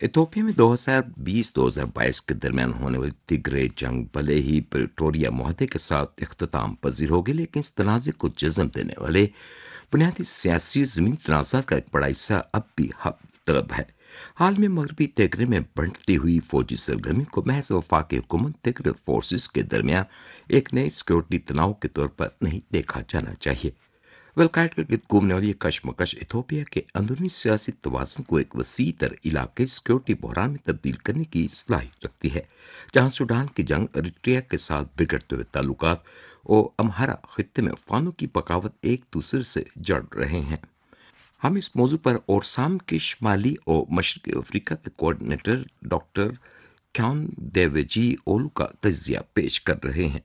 Ethiopia में 2020-2022 के दरमियान होने वाली तिग्रे जंग भले ही प्रिटोरिया मुआहदे के साथ इख्तिताम पजीर होगी, लेकिन इस तनाज़े को जन्म देने वाले बुनियादी सियासी ज़मीनी तनाज़ात का एक बड़ा हिस्सा अब भी हक तलब है। हाल में मगरबी तिग्रे में बढ़ती हुई फौजी सरगर्मी को महज वफाकी हुकूमत तिग्रे फोर्सेस के दरमियान एक नए सिक्योरिटी तनाव के तौर पर नहीं देखा जाना चाहिए। वेलकाइट के गिर्द घूमने वाली ये कशमकश इथोपिया के अंदरूनी सियासी तवाज़ुन को एक वसी तर इलाके सिक्योरिटी बहरान में तब्दील करने की सलाहियत रखती है, जहाँ सूडान की जंग एरिट्रिया के साथ बिगड़ते हुए ताल्लुकात और अम्हारा खित्ते में फानों की बगावत एक दूसरे से जड़ रहे हैं। हम इस मौजू पर और शाम के शुमाली और मशरक़ी अफ्रीका के कोऑर्डिनेटर डॉक्टर क्यान देवेजी ओलू का तजिया पेश कर रहे हैं।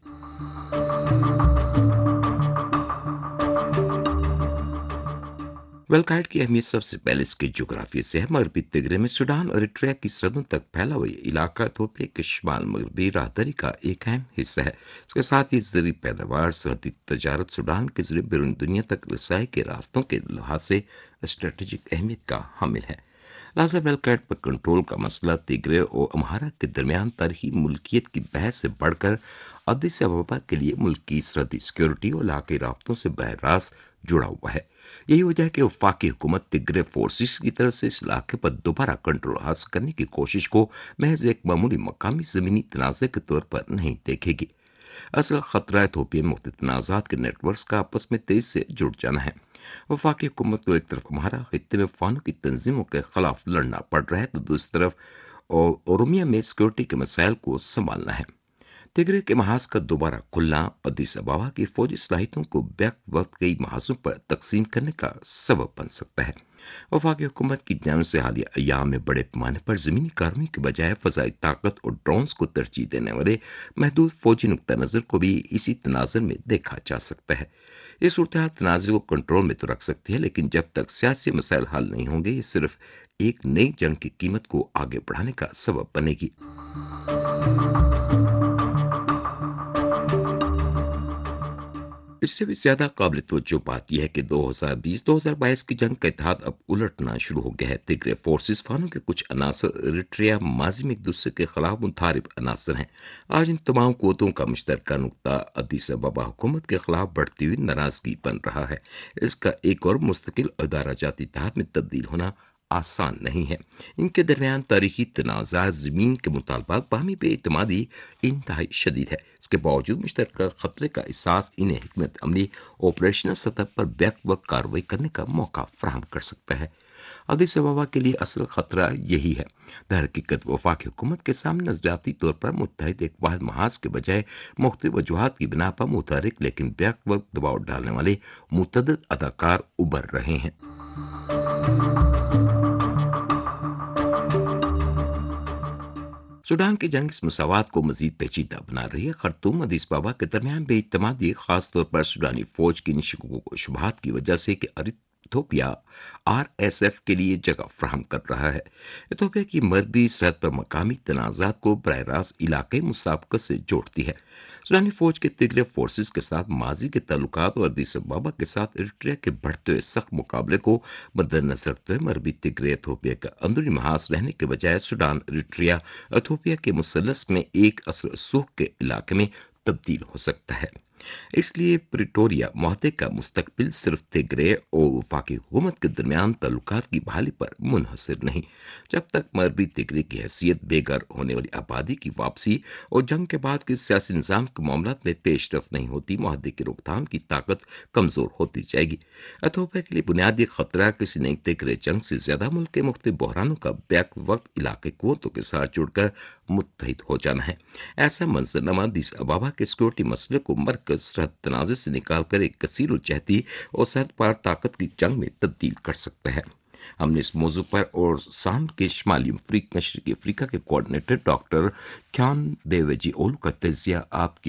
वेलकाइट की अहमियत सबसे पहले इसके जोग्राफी से है। मगरबी तिग्रे में सूडान और एरिट्रिया की सरहदों तक फैला हुआ ये इलाका इथोपिया के शुमाल मगरबी राहदारी का एक अहम हिस्सा है। इसके साथ ही ज़रूरी पैदावार, सरहदी तजारत, सूडान के जरिए बैरून दुनिया तक रसाई के रास्तों के लिहाज से स्ट्रेटेजिक अहमियत का हामिल है। लाजा वेलकाइट पर कंट्रोल का मसला तिग्रे और अम्हारा के दरमियान तारीखी मुल्कियत की बहस से बढ़कर अदीस अबबा के लिए मुल्क की सरहदी सिक्योरिटी और इलाके राब्तों से बहर रास्त जुड़ा हुआ है। यही वजह है कि वफाकी हुकूमत तिग्रे फोर्सेस की तरफ से इस इलाके पर दोबारा कंट्रोल हासिल करने की कोशिश को महज एक मामूली मकामी ज़मीनी तनाज़े के तौर पर नहीं देखेगी। असल खतरा इथोपिया में मुख्तलिफ तनाज़ात के नेटवर्क का आपस में तेजी से जुड़ जाना है। वफाकी हुकूमत को एक तरफ हमारा खित्ते में फानों की तंजीमों के खिलाफ लड़ना पड़ रहा है, तो दूसरी तरफ ओरोमिया में सिक्योरिटी के मसाइल को संभालना है। तिग्रे के महाज का दोबारा खुलना अदीस अबावा की फौजी सलाहियतों को बैक वक्त कई महाजों पर तकसीम करने का सबब बन सकता है। वफाकी हुकूमत की जानिब से हालिया अयाम में बड़े पैमाने पर ज़मीनी कार्रवाई के बजाय फ़ज़ाई ताकत और ड्रोन्स को तरजीह देने वाले महदूद फौजी नुक्ता नज़र को भी इसी तनाज़र में देखा जा सकता है। ये सूरत हाल तनाज़े को कंट्रोल में तो रख सकती है, लेकिन जब तक सियासी मसाइल हल नहीं होंगे, ये सिर्फ एक नई जंग की कीमत को आगे बढ़ाने का सबब बनेगी। इससे भी ज्यादा काबिल तवज्जो बात यह है कि 2020-2022 की जंग का इतिहाद अब उलटना शुरू हो गया है। तिग्रे फोर्सेस फानो के कुछ अनासर एरिट्रिया माजी में एक दूसरे के खिलाफ मुनतारिब अनासर हैं। आज इन तमाम कुव्वतों का मुश्तरका नुक्ता अदीस अबबा हुकूमत के खिलाफ बढ़ती हुई नाराजगी बन रहा है। इसका एक और मुस्तकिल अदारा जाती इत्तेहाद में तब्दील होना आसान नहीं है। इनके दरमियान तारीखी तनाज़ा, ज़मीन के मुतालबात, बाहमी बेइतमादी इंतहाई शदीद है। इसके बावजूद मुश्तरका खतरे का एहसास इन्हें हिकमत अमली ऑपरेशनल सतह पर बैक वक्त कार्रवाई करने का मौका फराहम कर सकता है। अदीस अबबा के लिए असल खतरा यही है। दरहकीकत वफाकी हुकूमत के सामने नजरियाती तौर पर मुत्तहिद एक वाहिद महाज के बजाय मुख्तलिफ वजूहात की बिना पर मुतहरिक लेकिन बैक वक्त दबाव डालने वाले मुतअद्दिद अदाकार उभर रहे हैं। सूडान की जंग इस मसावात को मजीद पेचीदा बना रही है। खर्तूम अदीस अबबा के दरमियान बेइतमादी, खासतौर पर सूडानी फौज की इन शुबहात की वजह से कि इथोपिया RSF के लिए जगह फ्राहम कर रहा है। इथोपिया की मरबी सरहद पर मकामी तनाज़ात को बरह रास्त इलाके मुसाबकत से जोड़ती है। सूडानी फौज के तिग्रे फोर्सेस के साथ माजी के ताल्लुकात और अदीस अबबा के साथ एरिट्रिया के बढ़ते हुए सख्त मुकाबले को मद्देनजर रखते हुए मरबी तिग्रे इथोपिया का अंदरूनी महाज रहने के बजाय सूडान एरिट्रिया इथोपिया के मुसलस में एक असर रसूख के इलाके में तब्दील हो सकता है। इसलिए प्रिटोरिया मुआहदे का मुस्तकबिल सिर्फ तिग्रे और वफाकी हुकूमत के दरमियान ताल्लुकात की बहाली पर मुनहसर नहीं। जब तक मरबी तिग्रे की हैसियत, बेघर होने वाली आबादी की वापसी और जंग के बाद के सियासी निज़ाम के मामलात में पेशरफ नहीं होती, मुआहदे की रोकथाम की ताकत कमज़ोर होती जाएगी। इथोपिया के लिए बुनियादी खतरा किसी नई तिग्रे जंग से ज़्यादा मुल्क के मुख्तलिफ बहरानों का बैक वक्त इलाके कुव्वतों के साथ जुड़कर मुत्तहिद हो जाना है। ऐसा मंजरनामा अदीस अबबा के सिक्योरिटी मसले को मरकज सरहद तनाज़े से निकालकर एक कसीर उलचहती और सरहद पार ताकत की जंग में तब्दील कर सकता है। हमने इस मौजू पर और शाम के शुमाली मशरक़ी अफ्रीका के कोऑर्डिनेटर डॉक्टर क्यान देवेजी ओलू का तजिया आपकी